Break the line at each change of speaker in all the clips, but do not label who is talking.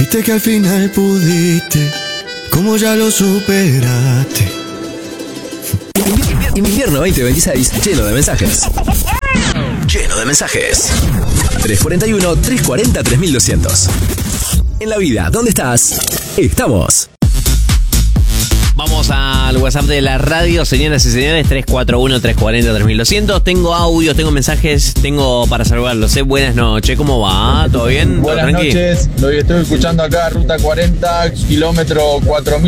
Dijiste que al final pudiste, como ya lo superaste.
Invierno 2026, lleno de mensajes. Lleno de mensajes. 341-340-3200. En la vida, ¿dónde estás? Estamos.
Vamos al WhatsApp de la radio, señoras y señores, 341-340-3200. Tengo audios, tengo mensajes, tengo para saludarlos. Buenas noches, ¿cómo va? ¿Todo bien? ¿Todo
Buenas noches, lo estoy escuchando acá, ruta 40, kilómetro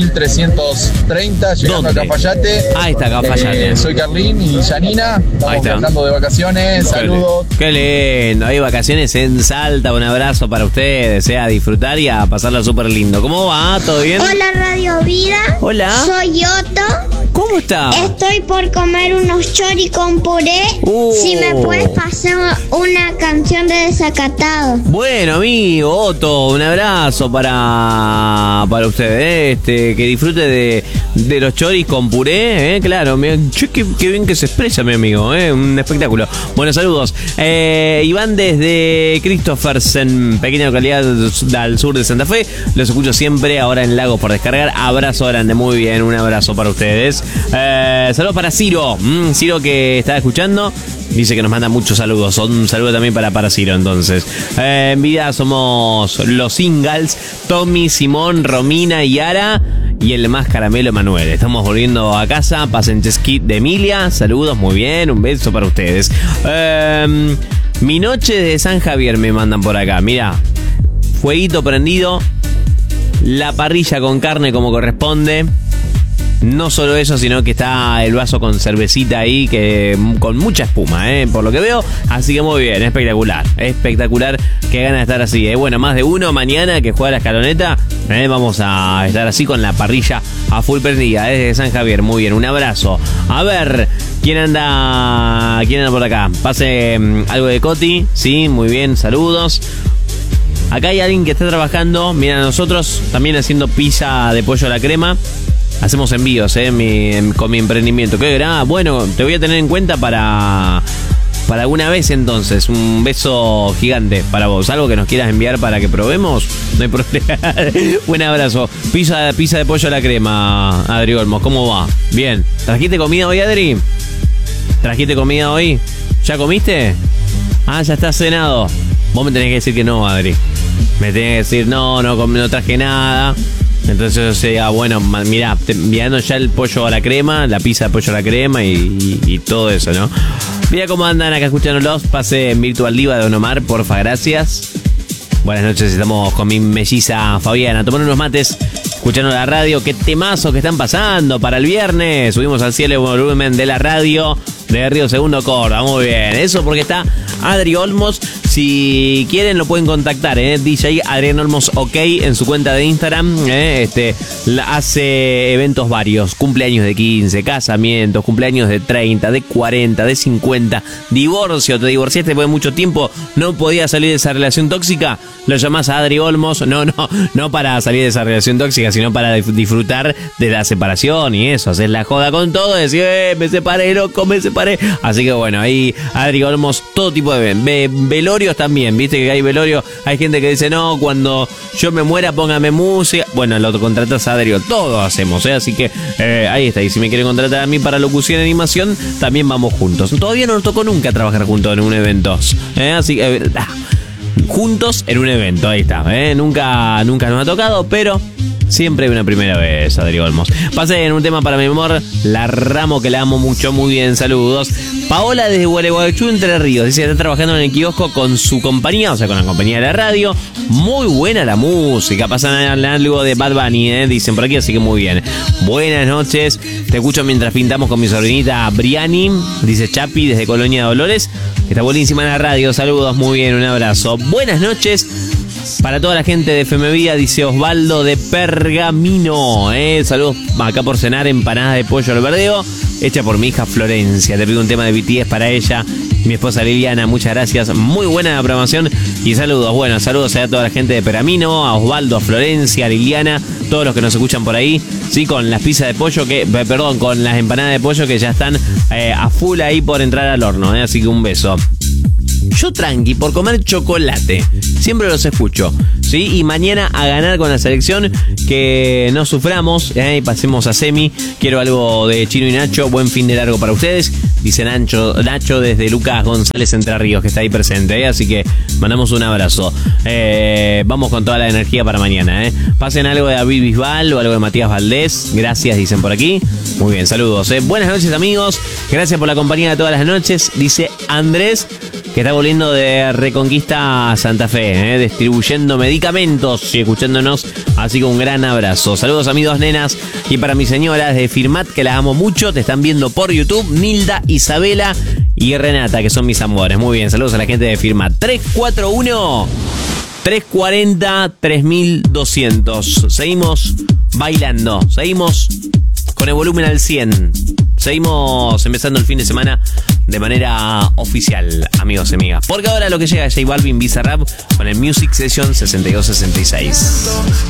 4330, llegando a Cafayate.
Ahí está, Cafayate.
Soy Carlín y Janina, estamos viajando de vacaciones, saludos.
Qué lindo, hay vacaciones en Salta, un abrazo para ustedes, a disfrutar y a pasarla súper lindo. ¿Cómo va? ¿Todo bien?
Hola Radio Vida.
Hola.
Soy Otto.
¿Cómo está?
Estoy por comer unos chori con puré. Si me puedes pasar una canción de Desacatado.
Bueno, amigo Otto, un abrazo para usted, que disfrute de los choris con puré, claro, che, qué bien que se expresa, mi amigo, un espectáculo. Bueno, saludos. Iván desde Christophersen, pequeña localidad al sur de Santa Fe. Los escucho siempre, ahora en Lagos por descargar. Abrazo grande, muy bien, un abrazo para ustedes. Saludos para Ciro, Ciro que está escuchando. Dice que nos manda muchos saludos. Un saludo también para Ciro, entonces. En vida somos los singles: Tommy, Simón, Romina y Ara. Y el más caramelo, Manuel. Estamos volviendo a casa. Pasen Chesquit de Emilia. Saludos, muy bien. Un beso para ustedes. Mi noche de San Javier me mandan por acá. Mirá, fueguito prendido. La parrilla con carne como corresponde. No solo eso, sino que está el vaso con cervecita ahí, que con mucha espuma, por lo que veo. Así que muy bien, espectacular. Espectacular, qué ganas de estar así. Bueno, más de uno mañana que juega la escaloneta. Vamos a estar así con la parrilla a full prendida, desde San Javier. Muy bien, un abrazo. A ver, ¿quién anda por acá? Pase algo de Coti. Sí, muy bien, saludos. Acá hay alguien que está trabajando. Mira, nosotros también haciendo pizza de pollo a la crema. Hacemos envíos, con mi emprendimiento. Bueno, te voy a tener en cuenta para alguna vez entonces. Un beso gigante para vos. Algo que nos quieras enviar para que probemos, no hay problema. Un abrazo. Pizza de pollo a la crema, Adri Olmos. ¿Cómo va? Bien. ¿Trajiste comida hoy, Adri? ¿Trajiste comida hoy? ¿Ya comiste? Ah, ya estás cenado. Vos me tenés que decir que no, Adri. Me tenés que decir, no traje nada. Entonces, bueno, mirá, mirando ya el pollo a la crema, la pizza de pollo a la crema y todo eso, ¿no? Mira cómo andan acá escuchándolos. Pase en Virtual Diva de Don Omar, porfa, gracias. Buenas noches, estamos con mi melliza Fabiana, tomando unos mates, escuchando la radio. Qué temazos que están pasando para el viernes. Subimos al cielo el volumen de la radio de Río Segundo Córdoba. Muy bien, eso porque está Adri Olmos. Si quieren lo pueden contactar, DJ Adrián Olmos OK en su cuenta de Instagram. Hace eventos varios, cumpleaños de 15, casamientos, cumpleaños de 30, de 40, de 50, divorcio, te divorciaste después de mucho tiempo, no podías salir de esa relación tóxica, lo llamás a Adri Olmos, no para salir de esa relación tóxica, sino para disfrutar de la separación y eso, hacer la joda con todo, decir, me separé, loco, me separé. Así que bueno, ahí Adri Olmos, todo tipo de velorios también, viste que hay velorio, hay gente que dice, no, cuando yo me muera póngame música. Bueno, lo contratas a Adri, todos hacemos, así que ahí está. Y si me quieren contratar a mí para locución y animación, también vamos juntos. Todavía no nos tocó nunca trabajar juntos en un evento, así que juntos en un evento, ahí está, nunca nos ha tocado, pero siempre hay una primera vez, Adri Olmos. Pasé en un tema para mi amor, la Ramo, que la amo mucho, muy bien, saludos. Paola desde Gualeguaychú, Entre Ríos, dice que está trabajando en el kiosco con su compañía, o sea, con la compañía de la radio. Muy buena la música, pasan algo de Bad Bunny, dicen por aquí, así que muy bien. Buenas noches, te escucho mientras pintamos con mi sobrinita Briani, dice Chapi desde Colonia Dolores, que está buenísima en la radio, saludos, muy bien, un abrazo. Buenas noches para toda la gente de FM Vida, dice Osvaldo de Pergamino. Saludos acá por cenar empanadas de pollo al verdeo, hecha por mi hija Florencia. Te pido un tema de BTS para ella, mi esposa Liliana, muchas gracias. Muy buena la programación y saludos. Bueno, saludos a toda la gente de Pergamino, a Osvaldo, a Florencia, a Liliana, todos los que nos escuchan por ahí. Sí, con las pizzas de pollo, con las empanadas de pollo que ya están a full ahí por entrar al horno. Así que un beso. Yo tranqui por comer chocolate. siempre los escucho, ¿sí? Y mañana a ganar con la selección, que no suframos, y pasemos a semi. Quiero algo de Chino y Nacho, buen fin de largo para ustedes, dice Nacho desde Lucas González Entre Ríos, que está ahí presente, así que mandamos un abrazo. Vamos con toda la energía para mañana, Pasen algo de David Bisbal o algo de Matías Valdés, gracias, dicen por aquí. Muy bien, saludos, Buenas noches, amigos, gracias por la compañía de todas las noches, dice Andrés, que está volviendo de Reconquista Santa Fe, distribuyendo medicamentos y escuchándonos, así que un gran abrazo. Saludos, amigos, nenas, y para mis señoras de Firmat, que las amo mucho, te están viendo por YouTube, Nilda, Isabela y Renata, que son mis amores. Muy bien, saludos a la gente de Firmat. 341-340-3200. Seguimos bailando, seguimos con el volumen al 100. Seguimos empezando el fin de semana de manera oficial, amigos y amigas. Porque ahora lo que llega es J Balvin, Bizarrap con el Music Session 6266.